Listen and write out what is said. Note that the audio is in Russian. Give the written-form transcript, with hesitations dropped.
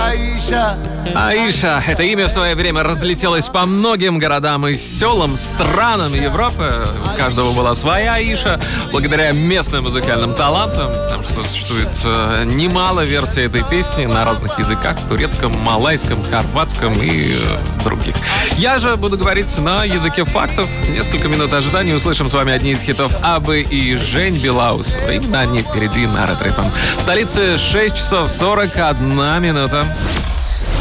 Аиша. Это имя в свое время разлетелось по многим городам и селам, странам Европы. У каждого была своя Аиша. Благодаря местным музыкальным талантам, потому что существует немало версий этой песни на разных языках. Турецком, малайском, хорватском и других. Я же буду говорить на языке фактов. Несколько минут ожидания. Услышим с вами одни из хитов Абы и Жень Белаусова. Именно они впереди на Red FM. В столице 6 часов 41 минута.